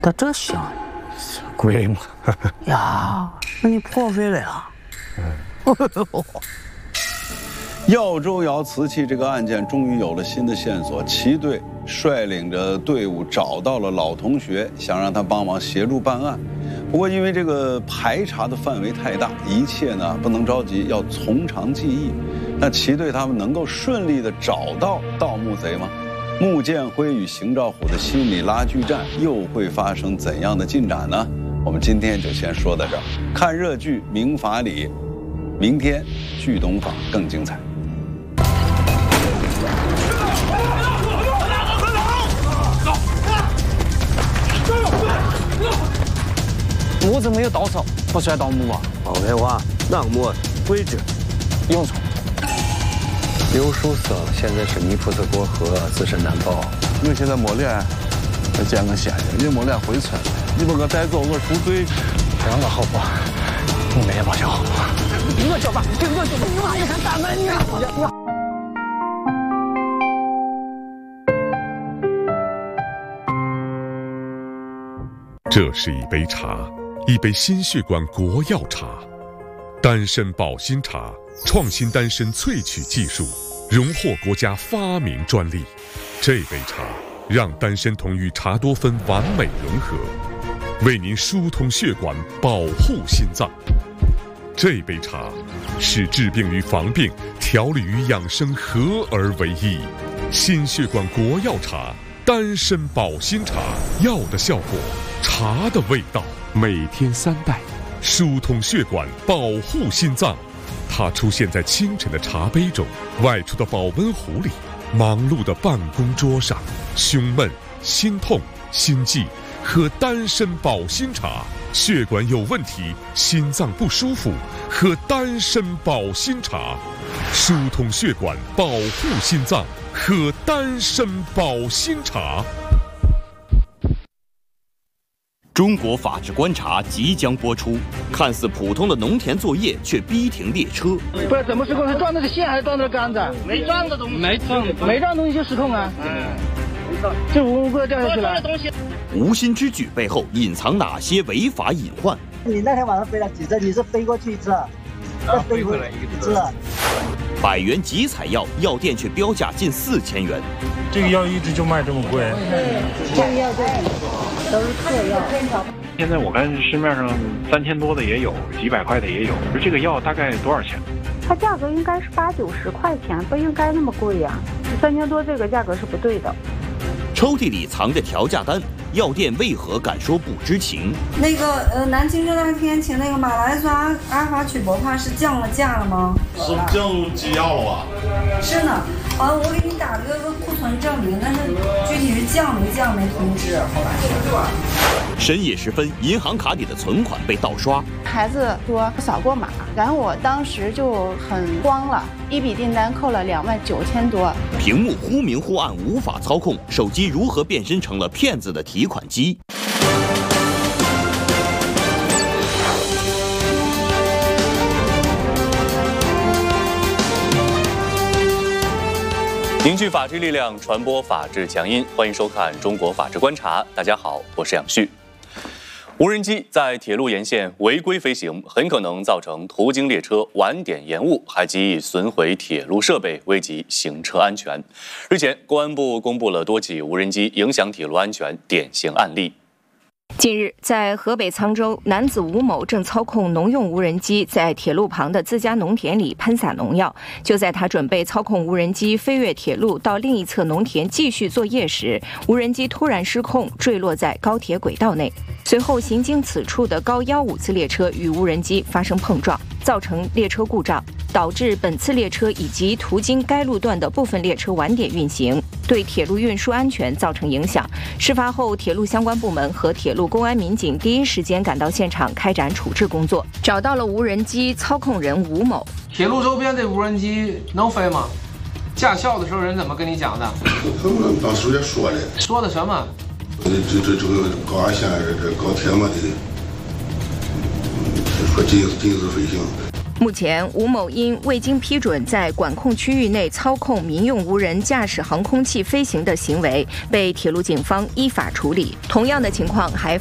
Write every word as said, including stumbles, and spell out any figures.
它这香， 贵吗？ 呀，那你破费了呀？ 嗯。 耀州窑瓷器这个案件终于有了新的线索，齐队率领着队伍找到了老同学，想让他帮忙协助办案。不过因为这个排查的范围太大，一切呢不能着急，要从长计议。那齐队他们能够顺利的找到盗墓贼吗？穆建辉与邢兆虎的心理拉锯战又会发生怎样的进展呢？我们今天就先说到这儿。看热剧《明法理》，明天剧懂法更精彩。 墓子没有盗走，不算盗墓啊！ 好废话，那墓位置用错。 刘书生现在是泥菩萨过河，自身难保。 我现在没脸再见个先生，也没脸回村。你把我带走，我赎罪。 让我好吧，你们也把就好。我叫吧，给我就你妈你看大门你。 这是一杯茶，一杯心血管国药茶，丹参保心茶，创新丹参萃取技术，荣获国家发明专利。这杯茶让丹参酮与茶多酚完美融合，为您疏通血管，保护心脏。这杯茶是治病与防病、调理与养生合而为一。心血管国药茶，丹参保心茶，药的效果，茶的味道，每天三袋，疏通血管，保护心脏。它出现在清晨的茶杯中，外出的保温壶里，忙碌的办公桌上。胸闷、心痛、心悸，喝丹参保心茶；血管有问题、心脏不舒服，喝丹参保心茶。疏通血管，保护心脏，喝丹参保心茶。 中国法制观察即将播出，看似普通的农田作业却逼停列车。 不是怎么失控？是撞那个线还是撞那个杆子？ 没撞的东西， 没撞，没撞东西就失控啊！嗯，这无辜的掉下去了。 无心之举背后隐藏哪些违法隐患？ 你那天晚上飞了几次？你是飞过去一次，再飞回来一次。 百元集采药，药店却标价近四千元。 这个药一直就卖这么贵？ 这个药对，都是特药。 现在我看市面上三千多的也有，几百块的也有。这个药大概多少钱？ 它价格应该是八九十块钱，不应该那么贵呀、啊。三千多这个价格是不对的。 抽屉里藏着调价单，药店为何敢说不知情？ 那个呃，南京这两天请那个马来酸阿尔法曲博帕是降了价了吗？ 是降机药了吧？ 是呢，啊，我给你打了个库存证明，但是具体是降没降没通知。后来深夜时分，银行卡里的存款被盗刷。 孩子说扫过码，然后我当时就很慌了，一笔订单扣了两万九千多。 屏幕忽明忽暗，无法操控，手机如何变身成了骗子的提款机？ 凝聚法治力量，传播法治强音。欢迎收看《中国法治观察》。大家好，我是杨旭。无人机在铁路沿线违规飞行，很可能造成途经列车晚点延误，还极易损毁铁路设备，危及行车安全。日前，公安部公布了多起无人机影响铁路安全典型案例。 近日，在河北沧州，男子吴某正操控农用无人机在铁路旁的自家农田里喷洒农药。就在他准备操控无人机飞越铁路到另一侧农田继续作业时，无人机突然失控，坠落在高铁轨道内。随后，行经此处的高一五次列车与无人机发生碰撞，造成列车故障，导致本次列车以及途经该路段的部分列车晚点运行，对铁路运输安全造成影响。事发后，铁路相关部门和铁路公安民警第一时间赶到现场开展处置工作，找到了无人机操控人吴某。 铁路周边的无人机能飞吗？驾校的时候人怎么跟你讲的？ 当时也说的。 说的什么？ 这这这个高压线这高铁嘛的，说禁禁止飞行。 目前，吴某因未经批准在管控区域内操控民用无人驾驶航空器飞行的行为，被铁路警方依法处理。同样的情况还